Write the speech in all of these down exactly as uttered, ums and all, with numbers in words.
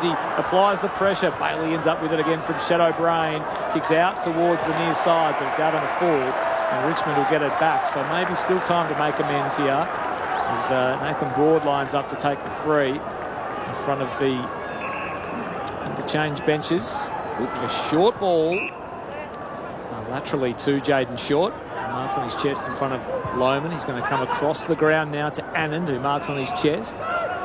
fifty, applies the pressure. Bailey ends up with it again from Shadow Brain. Kicks out towards the near side, but it's out on the forward, and Richmond will get it back. So maybe still time to make amends here, as uh, Nathan Broad lines up to take the free in front of the interchange benches. A short ball uh, laterally to Jaden Short. Marks on his chest in front of Lohmann. He's going to come across the ground now to Anand, who marks on his chest.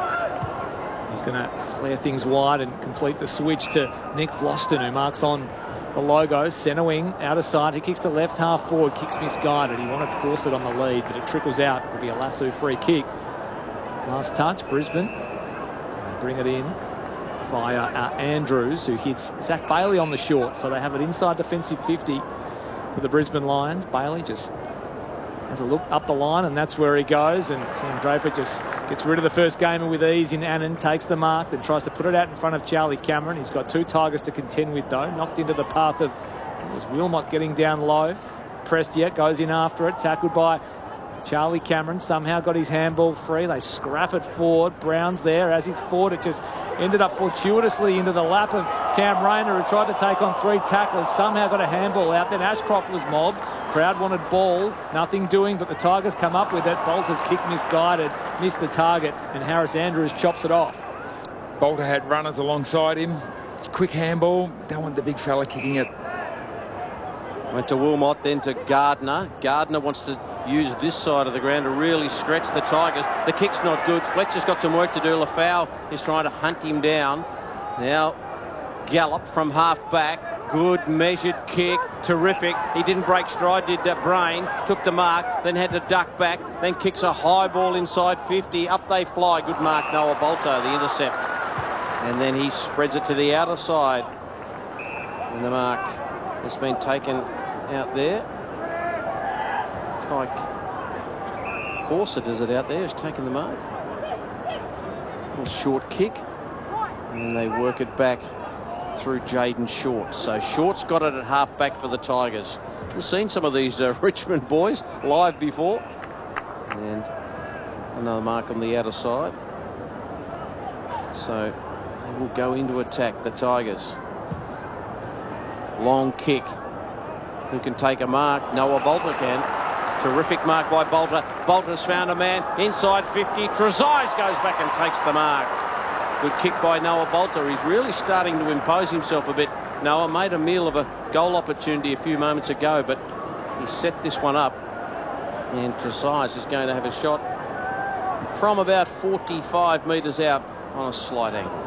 He's going to flare things wide and complete the switch to Nick Floston, who marks on the logo. Centre wing, out of sight. He kicks to left half forward, kicks misguided. He wanted to force it on the lead, but it trickles out. It'll be a lasso free kick. Last touch, Brisbane. They bring it in via uh, Andrews, who hits Zach Bailey on the short. So they have it inside defensive fifty for the Brisbane Lions. Bailey just has a look up the line, and that's where he goes. And Sam Draper just gets rid of the first gamer with ease in Anand, takes the mark, then tries to put it out in front of Charlie Cameron. He's got two Tigers to contend with, though. Knocked into the path of, it was Wilmot getting down low. Prestia goes in after it, tackled by Charlie Cameron. Somehow got his handball free. They scrap it forward. Brown's there as he's forward. It just ended up fortuitously into the lap of Cam Rayner, who tried to take on three tacklers. Somehow got a handball out. Then Ashcroft was mobbed. Crowd wanted ball. Nothing doing, but the Tigers come up with it. Bolter's kick misguided. Missed the target, and Harris Andrews chops it off. Bolter had runners alongside him. Quick handball. Don't want the big fella kicking it. Went to Wilmot, then to Gardner. Gardner wants to use this side of the ground to really stretch the Tigers. The kick's not good. Fletcher's got some work to do. Lafau is trying to hunt him down. Now Gallop from half back. Good measured kick. Terrific. He didn't break stride, did that Brain. Took the mark, then had to duck back. Then kicks a high ball inside fifty. Up they fly. Good mark, Noah Bolter, the intercept. And then he spreads it to the outer side. And the mark has been taken out there. It's like Fawcett, is it out there, has taken the mark. A short kick. And then they work it back through Jaden Short. So Short's got it at half back for the Tigers. We've seen some of these uh, Richmond boys live before. And another mark on the outer side. So they will go into attack, the Tigers. Long kick. Who can take a mark? Noah Bolter can. Terrific mark by Bolter. Bolter's found a man inside fifty. Trezise goes back and takes the mark. Good kick by Noah Bolter. He's really starting to impose himself a bit. Noah made a meal of a goal opportunity a few moments ago, but he set this one up. And Trezise is going to have a shot from about forty-five metres out on a slight angle.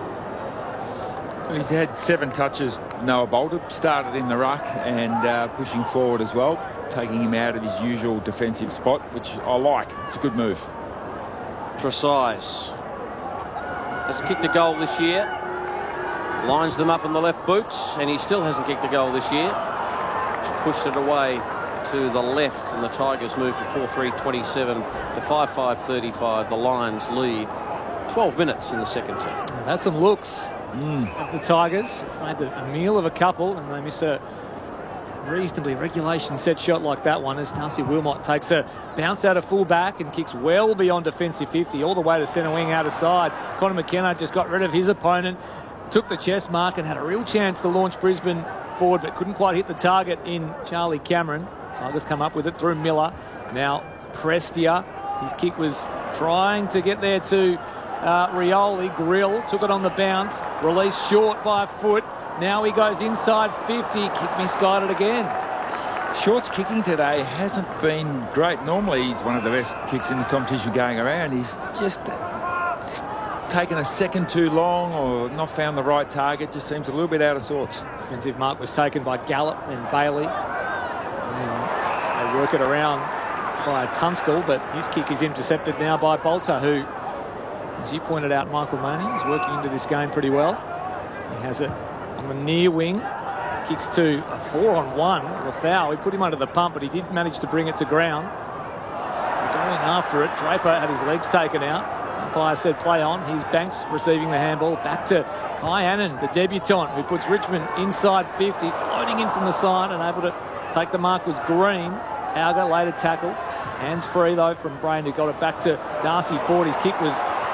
He's had seven touches, Noah Bolter. Started in the ruck and uh, pushing forward as well, taking him out of his usual defensive spot, which I like. It's a good move. Trezise has kicked a goal this year. Lines them up in the left boots, and he still hasn't kicked a goal this year. Just pushed it away to the left, and the Tigers move to four three twenty-seven to five five thirty-five. The Lions lead twelve minutes in the second term. That's some looks. Mm. Of the Tigers. Made a meal of a couple, and they miss a reasonably regulation set shot like that one as Darcy Wilmot takes a bounce out of full back and kicks well beyond defensive fifty all the way to centre wing out of side. Connor McKenna just got rid of his opponent, took the chest mark and had a real chance to launch Brisbane forward, but couldn't quite hit the target in Charlie Cameron. Tigers come up with it through Miller. Now Prestia, his kick was trying to get there to Uh, Rioli. Grill took it on the bounce, released short by a foot. Now he goes inside fifty, kick misguided again. Short's kicking today hasn't been great. Normally he's one of the best kicks in the competition going around. He's just taken a second too long or not found the right target. Just seems a little bit out of sorts. Defensive mark was taken by Gallop and Bailey. And they work it around by Tunstall, but his kick is intercepted now by Bolter, who, as you pointed out, Michael Maney, is working into this game pretty well. He has it on the near wing. Kicks to a four-on-one. Lafau, he put him under the pump, but he did manage to bring it to ground. They're going after it. Draper had his legs taken out. Umpire said play on. Here's Banks receiving the handball. Back to Kai Annan, the debutant, who puts Richmond inside fifty. Floating in from the side and able to take the mark was Green. Auger later tackle. Hands free, though, from Brain, who got it back to Darcy Ford. His kick was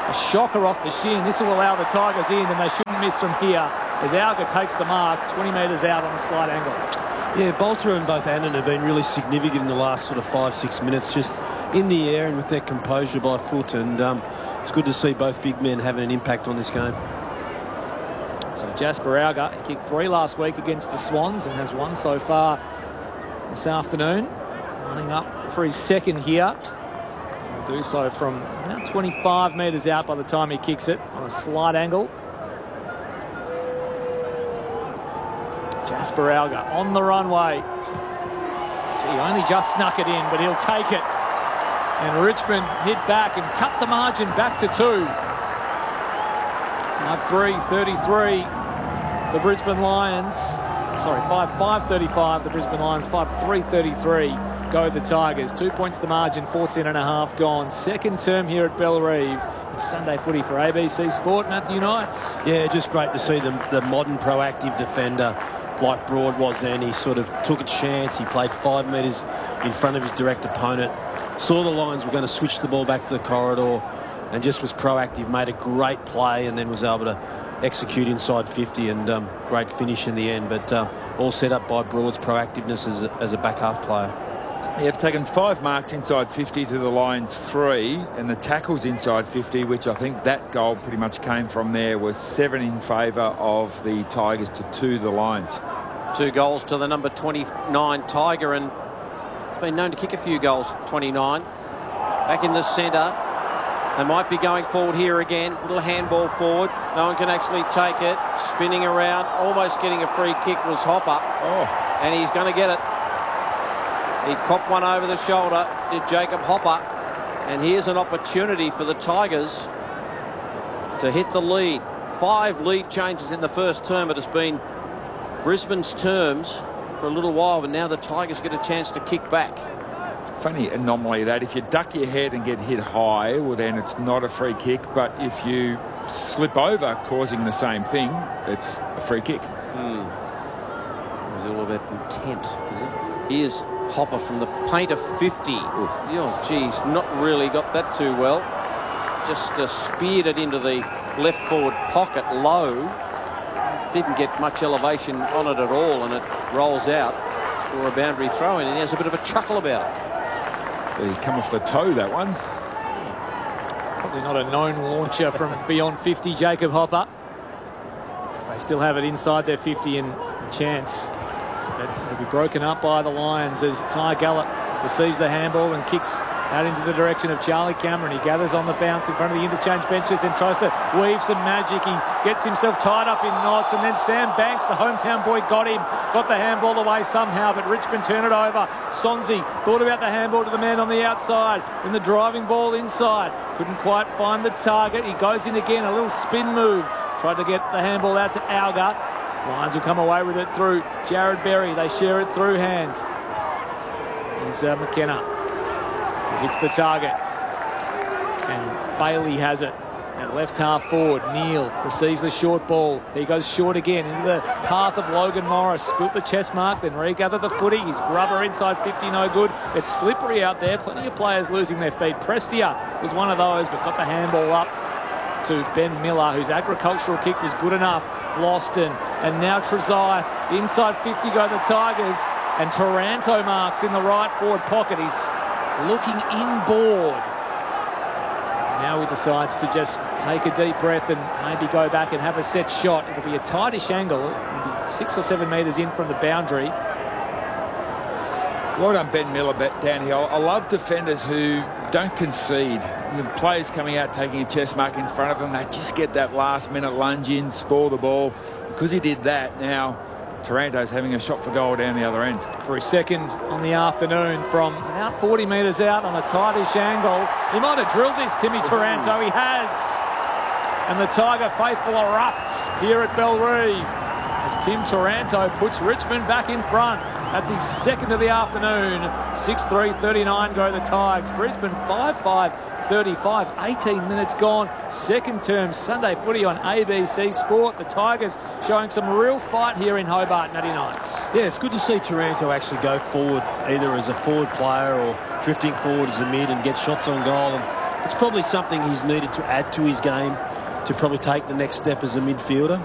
A shocker off the shin. This will allow the Tigers in, and they shouldn't miss from here as Alga takes the mark twenty metres out on a slight angle. Yeah, Bolter and both Annan have been really significant in the last sort of five, six minutes, just in the air and with their composure by foot. And um, it's good to see both big men having an impact on this game. So Jasper Alga kicked three last week against the Swans and has one so far this afternoon. Running up for his second here. He'll do so from about twenty-five metres out by the time he kicks it on a slight angle. Jasper Alga on the runway. Gee, only just snuck it in, but he'll take it. And Richmond hit back and cut the margin back to two. five three thirty-three, the Brisbane Lions. Sorry, five five thirty-five, the Brisbane Lions. five three thirty-three go the Tigers. Two points the margin, fourteen and a half gone. Second term here at Bellerive. It's Sunday footy for A B C Sport. Matthew Knights. Yeah, just great to see the, the modern proactive defender like Broad was then. He sort of took a chance. He played five metres in front of his direct opponent. Saw the Lions were going to switch the ball back to the corridor and just was proactive, made a great play and then was able to execute inside fifty, and um, great finish in the end. But uh, all set up by Broad's proactiveness as, as a back half player. They've taken five marks inside fifty to the Lions three, and the tackles inside fifty, which I think that goal pretty much came from there, was seven in favour of the Tigers to two the Lions. Two goals to the number twenty-nine Tiger, and he's been known to kick a few goals, twenty-nine. Back in the centre. They might be going forward here again. Little handball forward. No one can actually take it. Spinning around, almost getting a free kick was Hopper. Oh. And he's going to get it. He copped one over the shoulder, did Jacob Hopper. And here's an opportunity for the Tigers to hit the lead. Five lead changes in the first term. It has been Brisbane's terms for a little while, but now the Tigers get a chance to kick back. Funny anomaly that if you duck your head and get hit high, well then it's not a free kick, but if you slip over causing the same thing, it's a free kick. Hmm. It was all about intent, is it? Here's Hopper from the paint of fifty. Ooh. Oh, geez, not really got that too well. Just uh, speared it into the left forward pocket low. Didn't get much elevation on it at all, and it rolls out for a boundary throw in, and he has a bit of a chuckle about it. He come off the toe, that one. Probably not a known launcher from beyond fifty, Jacob Hopper. They still have it inside their fifty, and a chance that it'll be broken up by the Lions as Ty Gallup receives the handball and kicks out into the direction of Charlie Cameron. He gathers on the bounce in front of the interchange benches and tries to weave some magic. He gets himself tied up in knots, and then Sam Banks, the hometown boy, got him. Got the handball away somehow, but Richmond turn it over. Sonzi thought about the handball to the man on the outside, then the driving ball inside. Couldn't quite find the target. He goes in again, a little spin move. Tried to get the handball out to Alga. Lions will come away with it through Jared Berry. They share it through hands. Here's uh, McKenna. Hits the target, and Bailey has it at left half forward. Neal receives the short ball. He goes short again into the path of Logan Morris. Spilt the chest mark, then regathered the footy. His grubber inside fifty, no good. It's slippery out there. Plenty of players losing their feet. Prestia was one of those, but got the handball up to Ben Miller, whose agricultural kick was good enough. Loston, and now Trezise. Inside fifty go the Tigers, and Taranto marks in the right forward pocket. He's looking inboard. Now he decides to just take a deep breath and maybe go back and have a set shot. It'll be a tightish angle. It'll be six or seven metres in from the boundary. Well done, Ben Miller, down here. I love defenders who don't concede. The players coming out taking a chest mark in front of them, they just get that last minute lunge in, spoil the ball. Because he did that, now Taranto's having a shot for goal down the other end. For his second on the afternoon from about forty metres out on a tightish angle. He might have drilled this, Timmy Taranto. He has. And the Tiger faithful erupts here at Bellerive as Tim Taranto puts Richmond back in front. That's his second of the afternoon. six three thirty-nine go the Tigers. Brisbane five five thirty-five. eighteen minutes gone. Second term Sunday footy on A B C Sport. The Tigers showing some real fight here in Hobart, Natty Knights. Yeah, it's good to see Taranto actually go forward, either as a forward player or drifting forward as a mid and get shots on goal. And it's probably something he's needed to add to his game to probably take the next step as a midfielder.